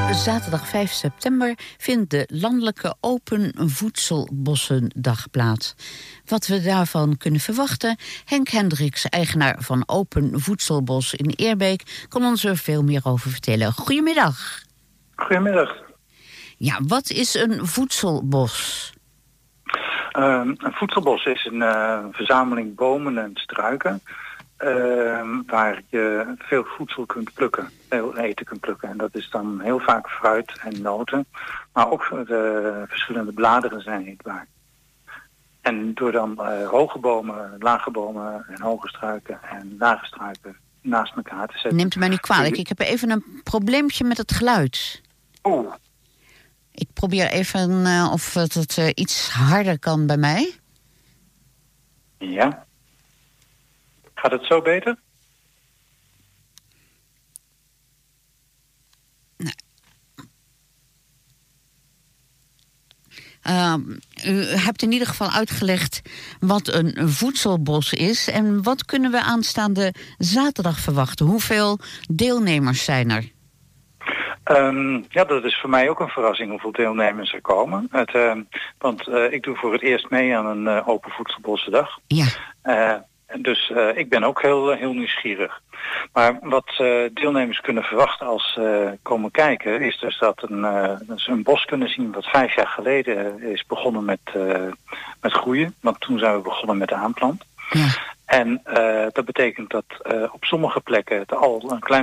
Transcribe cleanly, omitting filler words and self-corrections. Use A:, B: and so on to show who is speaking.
A: Zaterdag 5 september vindt de landelijke Open Voedselbossendag plaats. Wat we daarvan kunnen verwachten, Henk Hendricks, eigenaar van Open Voedselbos in Eerbeek, kan ons er veel meer over vertellen. Goedemiddag.
B: Goedemiddag.
A: Ja, wat is een voedselbos?
B: Een voedselbos is een verzameling bomen en struiken waar je veel voedsel kunt plukken, veel eten kunt plukken. En dat is dan heel vaak fruit en noten, maar ook de verschillende bladeren zijn eetbaar. En door dan hoge bomen, lage bomen en hoge struiken en lage struiken naast elkaar te zetten.
A: Neemt u mij niet kwalijk, ik heb even een probleempje met het geluid.
B: Oeh.
A: Ik probeer even of het iets harder kan bij mij.
B: Ja. Gaat het zo beter?
A: Nee. U hebt in ieder geval uitgelegd wat een voedselbos is. En wat kunnen we aanstaande zaterdag verwachten? Hoeveel deelnemers zijn er?
B: Ja, dat is voor mij ook een verrassing hoeveel deelnemers er komen. Want ik doe voor het eerst mee aan een Open Voedselbossendag.
A: Ja.
B: Dus ik ben ook heel nieuwsgierig. Maar wat deelnemers kunnen verwachten als ze komen kijken, is dus dat ze een bos kunnen zien wat 5 jaar geleden is begonnen met groeien. Want toen zijn we begonnen met de aanplant.
A: Ja.
B: En dat betekent dat op sommige plekken het al een klein